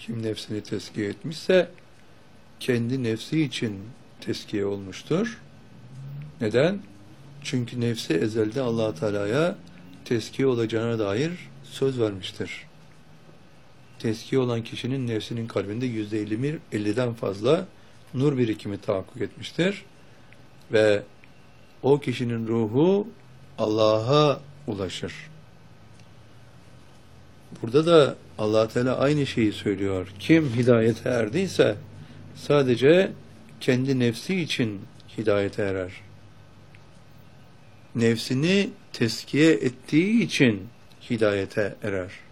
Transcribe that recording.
Kim nefsini tezkiye etmişse kendi nefsi için tezkiye olmuştur. Neden? Çünkü nefsi ezelde Allah Teala'ya tezkiye olacağına dair söz vermiştir. Tezkiye olan kişinin nefsinin kalbinde %50'den fazla nur birikimi tahakkuk etmiştir. Ve o kişinin ruhu Allah'a ulaşır. Burada da Allah Teala aynı şeyi söylüyor. Kim hidayete erdiyse sadece kendi nefsi için hidayete erer. Nefsini tezkiye ettiği için hidayete erer.